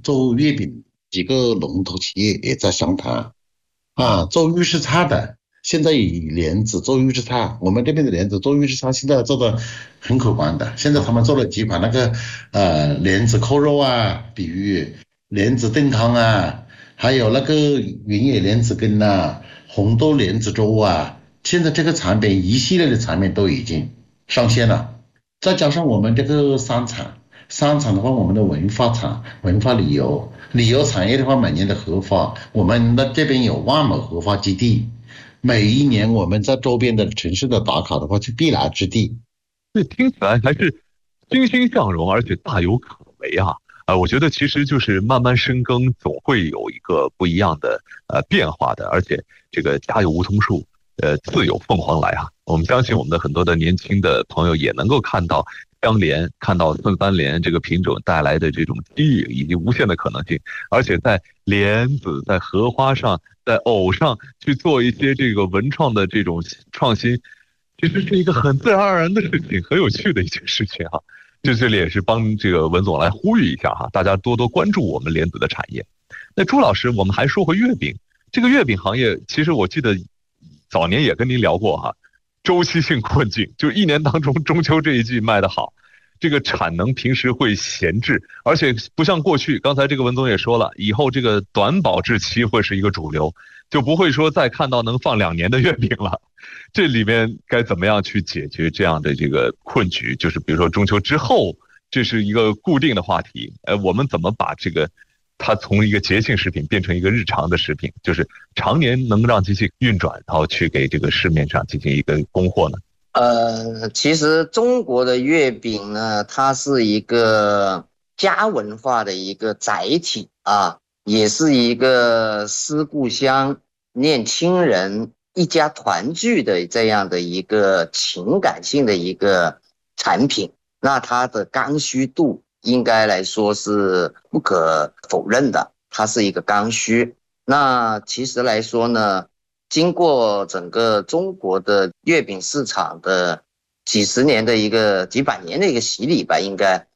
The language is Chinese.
做月饼几个龙头企业也在商谈做预制菜的。现在以莲子做预制菜，我们这边的莲子做预制菜现在做的很可观的。现在他们做了几款那个莲子扣肉啊，比如莲子炖汤啊，还有那个原野莲子羹啊，红豆莲子粥啊，现在这个产品一系列的产品都已经上线了。再加上我们这个商场的话，我们的文化产、文化旅游产业的话，每年的荷花，我们的这边有万亩荷花基地，每一年我们在周边的城市的打卡的话，是必来之地。 这听起来还是欣欣向荣，而且大有可为啊！我觉得其实就是慢慢深耕，总会有一个不一样的变化的。而且这个家有梧桐树，自有凤凰来啊！我们相信我们的很多的年轻的朋友也能够看到香莲、看到孙番莲这个品种带来的这种机遇以及无限的可能性。而且在莲子、在荷花上、在藕上去做一些这个文创的这种创新，其实是一个很自然而然的事情，很有趣的一件事情哈。这里也是帮这个文总来呼吁一下哈，大家多多关注我们莲子的产业。那朱老师，我们还说回月饼，这个月饼行业，其实我记得早年也跟您聊过哈，周期性困境，就是一年当中中秋这一季卖得好，这个产能平时会闲置，而且不像过去，刚才这个文总也说了，以后这个短保质期会是一个主流，就不会说再看到能放2年的月饼了。这里面该怎么样去解决这样的这个困局？就是比如说中秋之后，这是一个固定的话题，我们怎么把这个它从一个节庆食品变成一个日常的食品，就是常年能让机器运转，然后去给这个市面上进行一个供货呢？ 其实中国的月饼呢，它是一个家文化的一个载体啊，也是一个思故乡、念亲人、一家团聚的这样的一个情感性的一个产品。那它的刚需度应该来说是不可否认的，它是一个刚需。那其实来说呢，经过整个中国的月饼市场的几百年的一个洗礼吧，应该